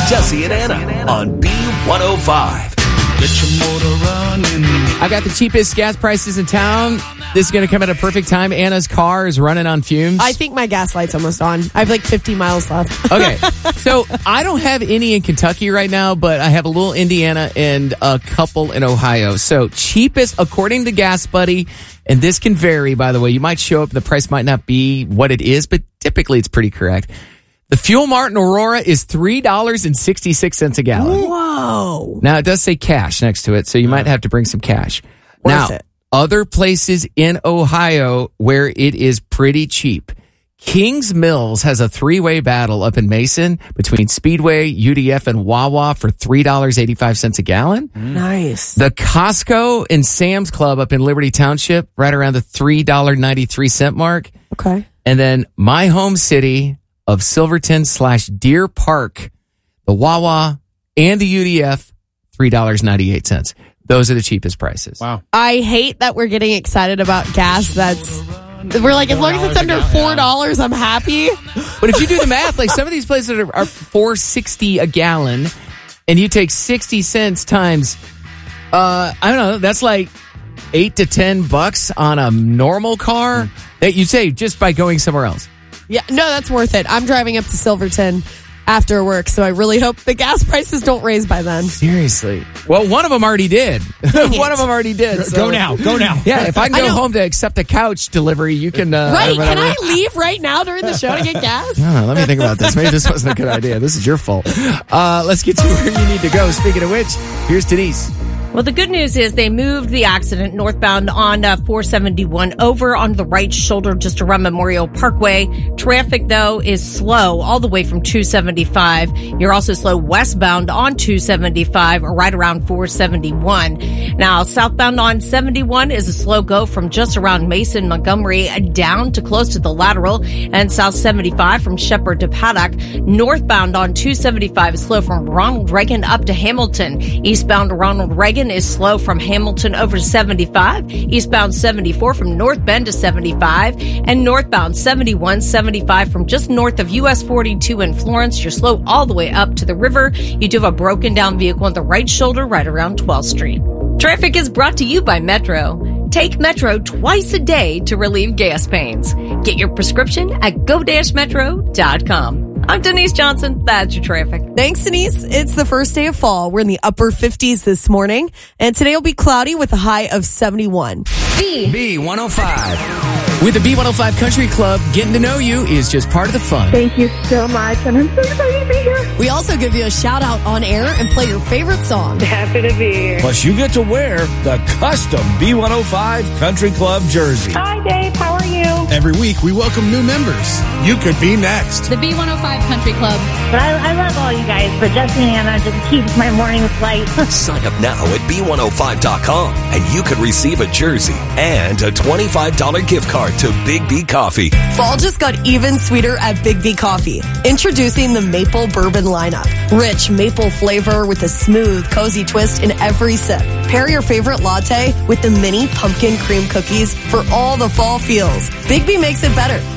Jesse and Anna on B105. Get your motor running. I got the cheapest gas prices in town. This is going to come at a perfect time. Anna's car is running on fumes. I think my gas light's almost on. I have like 50 miles left. Okay, so I don't have any in Kentucky right now, but I have a little Indiana and a couple in Ohio. So cheapest, according to Gas Buddy, and this can vary, by the way. You might show up, the price might not be what it is, but typically it's pretty correct. The Fuel Mart in Aurora is $3.66 a gallon. Whoa. Now, it does say cash next to it, so you might have to bring some cash. Worth it. Other places in Ohio where it is pretty cheap. Kings Mills has a three-way battle up in Mason between Speedway, UDF, and Wawa for $3.85 a gallon. Nice. The Costco and Sam's Club up in Liberty Township, right around the $3.93 mark. Okay. And then my home city of Silverton/Deer Park, the Wawa and the UDF, $3.98. Those are the cheapest prices. Wow. I hate that we're getting excited about gas. We're like, as long as it's under $4, I'm happy. But if you do the math, like some of these places are $4.60 a gallon, and you take 60 cents times, I don't know, that's like $8 to $10 on a normal car that you save just by going somewhere else. Yeah, no, that's worth it. I'm driving up to Silverton after work, so I really hope the gas prices don't raise by then. Seriously. Well, one of them already did. One of them already did. So. Go now. Yeah, if I can go home to accept a couch delivery, you can... right, can I leave right now during the show to get gas? No, let me think about this. Maybe this wasn't a good idea. This is your fault. Let's get to where you need to go. Speaking of which, here's Denise. Well, the good news is they moved the accident northbound on 471 over onto the right shoulder just around Memorial Parkway. Traffic, though, is slow all the way from 275. You're also slow westbound on 275 or right around 471. Now, southbound on 71 is a slow go from just around Mason, Montgomery down to close to the lateral, and south 75 from Shepherd to Paddock. Northbound on 275 is slow from Ronald Reagan up to Hamilton. Eastbound Ronald Reagan is slow from Hamilton over to 75. Eastbound 74 from North Bend to 75. And northbound 71, 75 from just north of US 42 in Florence. You're slow all the way up to the river. You do have a broken down vehicle on the right shoulder right around 12th Street. Traffic is brought to you by Metro. Take Metro twice a day to relieve gas pains. Get your prescription at go-metro.com. I'm Denise Johnson. That's your traffic. Thanks, Denise. It's the first day of fall. We're in the upper 50s this morning, and today will be cloudy with a high of 71. B105. With the B105 Country Club, getting to know you is just part of the fun. Thank you so much, and I'm so excited to be here. We also give you a shout out on air and play your favorite song. Happy to be here. Plus, you get to wear the custom B105 Country Club jersey. Hi, Dave. How are you? Every week, we welcome new members. You could be next. The B105 Country Club. But I love all you guys, but Jesse and Anna just keeps my mornings light. Sign up now at B105.com and you could receive a jersey and a $25 gift card to Big B Coffee. Fall just got even sweeter at Big B Coffee. Introducing the Maple Bourbon lineup. Rich maple flavor with a smooth, cozy twist in every sip. Pair your favorite latte with the mini pumpkin cream cookies for all the fall feels. Big B makes it better.